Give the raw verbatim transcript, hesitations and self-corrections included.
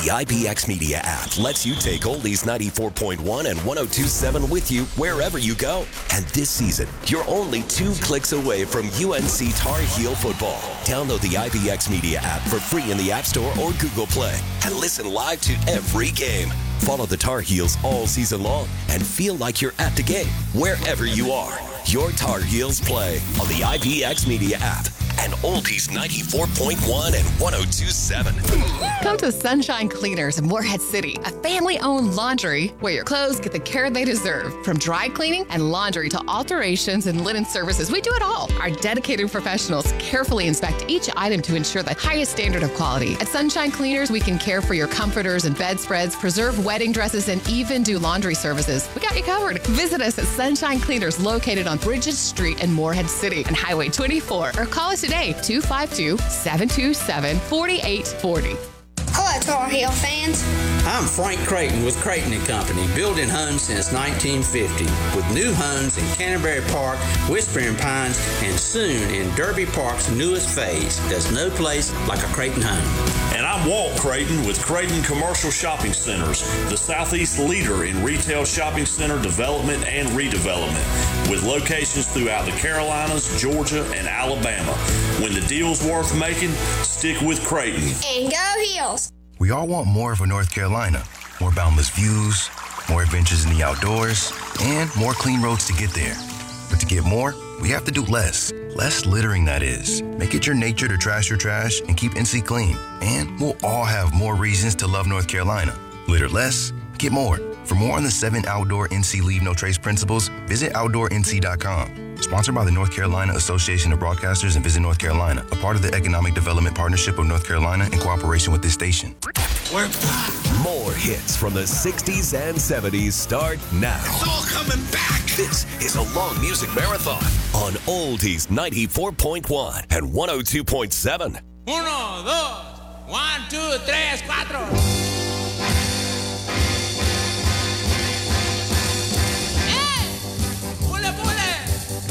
The I B X Media app lets you take Oldies ninety-four point one and one oh two point seven with you wherever you go. And this season, you're only two clicks away from U N C Tar Heel football. Download the I B X Media app for free in the App Store or Google Play and listen live to every game. Follow the Tar Heels all season long and feel like you're at the game wherever you are. Your Tar Heels play on the I B X Media app and Oldies ninety-four point one and one oh two point seven. Come to Sunshine Cleaners in Morehead City, a family-owned laundry where your clothes get the care they deserve. From dry cleaning and laundry to alterations and linen services, we do it all. Our dedicated professionals carefully inspect each item to ensure the highest standard of quality. At Sunshine Cleaners, we can care for your comforters and bedspreads, preserve wedding dresses, and even do laundry services. We got you covered. Visit us at Sunshine Cleaners, located on Bridges Street in Morehead City on Highway twenty-four, or call us today, two five two, seven two seven, four eight four zero. Hello, Tar Heel fans. I'm Frank Creighton with Creighton and Company, building homes since nineteen fifty, with new homes in Canterbury Park, Whispering Pines, and soon in Derby Park's newest phase. There's no place like a Creighton home. And I'm Walt Creighton with Creighton Commercial Shopping Centers, the Southeast leader in retail shopping center development and redevelopment, with locations throughout the Carolinas, Georgia, and Alabama. When the deal's worth making, stick with Creighton. And go Heels! We all want more for North Carolina. More boundless views, more adventures in the outdoors, and more clean roads to get there. But to get more, we have to do less. Less littering, that is. Make it your nature to trash your trash and keep N C clean. And we'll all have more reasons to love North Carolina. Litter less, get more. For more on the seven outdoor N C Leave No Trace principles, visit outdoor N C dot com. Sponsored by the North Carolina Association of Broadcasters and Visit North Carolina, a part of the Economic Development Partnership of North Carolina in cooperation with this station. We're back. More hits from the sixties and seventies start now. It's all coming back. This is a long music marathon on Oldies ninety-four point one and one oh two point seven. Uno, dos, one, two, tres, cuatro.